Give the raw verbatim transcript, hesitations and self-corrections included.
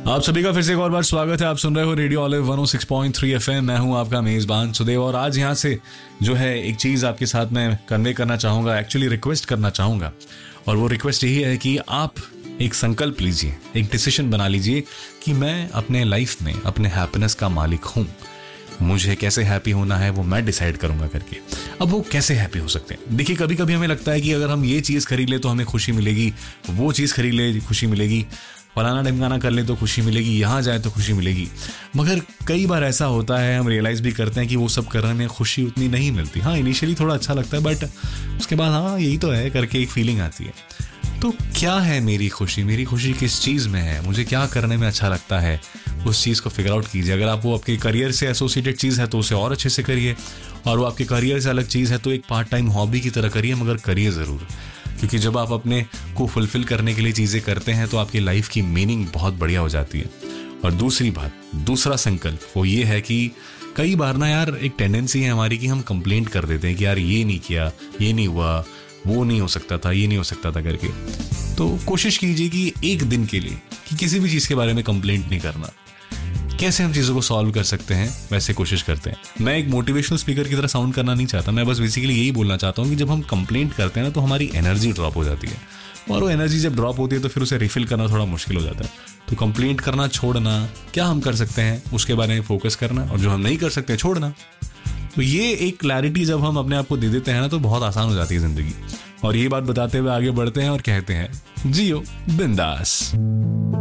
आप सभी का फिर से एक और बार स्वागत है। आप सुन रहे हो रेडियो ऑलिव वन ओ सिक्स पॉइंट थ्री एफएम। मैं हूं आपका मेजबान सुदेव और आज यहां से जो है एक चीज़ आपके साथ में कन्वे करना चाहूँगा, एक्चुअली रिक्वेस्ट करना चाहूँगा। और वो रिक्वेस्ट यही है कि आप एक संकल्प लीजिए, एक डिसीजन बना लीजिए कि मैं अपने लाइफ में अपने हैप्पीनेस का मालिक हूँ। मुझे कैसे हैप्पी होना है वो मैं डिसाइड करूंगा करके। अब वो कैसे हैप्पी हो सकते हैं? देखिए, कभी कभी हमें लगता है कि अगर हम ये चीज़ खरीद ले तो हमें खुशी मिलेगी, वो चीज़ खरीद ले खुशी मिलेगी, फलाना ढिमकाना कर ले तो खुशी मिलेगी, यहाँ जाए तो खुशी मिलेगी। मगर कई बार ऐसा होता है, हम रियलाइज़ भी करते हैं कि वो सब करने में खुशी उतनी नहीं मिलती। हाँ, इनिशियली थोड़ा अच्छा लगता है, बट उसके बाद हाँ यही तो है करके एक फीलिंग आती है। तो क्या है मेरी खुशी? मेरी खुशी किस चीज़ में है? मुझे क्या करने में अच्छा लगता है? उस चीज़ को फिगर आउट कीजिए। अगर आप वो आपके करियर से एसोसिएटेड चीज़ है तो उसे और अच्छे से करिए, और वो आपके करियर से अलग चीज़ है तो एक पार्ट टाइम हॉबी की तरह करिए, मगर करिए ज़रूर। क्योंकि जब आप अपने को फुलफिल करने के लिए चीज़ें करते हैं तो आपकी लाइफ की मीनिंग बहुत बढ़िया हो जाती है। और दूसरी बात, दूसरा संकल्प वो ये है कि कई बार ना यार एक टेंडेंसी है हमारी कि हम कंप्लेंट कर देते हैं कि यार ये नहीं किया, ये नहीं हुआ, वो नहीं हो सकता था, ये नहीं हो सकता था करके। तो कोशिश कीजिए कि एक दिन के लिए कि किसी भी चीज़ के बारे में कंप्लेंट नहीं करना। कैसे हम चीज़ों को सॉल्व कर सकते हैं वैसे कोशिश करते हैं। मैं एक मोटिवेशनल स्पीकर की तरह साउंड करना नहीं चाहता, मैं बस बेसिकली यही बोलना चाहता हूँ कि जब हम कंप्लेंट करते हैं ना तो हमारी एनर्जी ड्रॉप हो जाती है, और वो एनर्जी जब ड्रॉप होती है तो फिर उसे रिफिल करना थोड़ा मुश्किल हो जाता है। तो कंप्लेंट करना छोड़ना, क्या हम कर सकते हैं उसके बारे में फोकस करना, और जो हम नहीं कर सकते छोड़ना। तो ये एक क्लैरिटी जब हम अपने आप को दे देते हैं ना तो बहुत आसान हो जाती है ज़िंदगी। और ये बात बताते हुए आगे बढ़ते हैं और कहते हैं जियो बिंदास।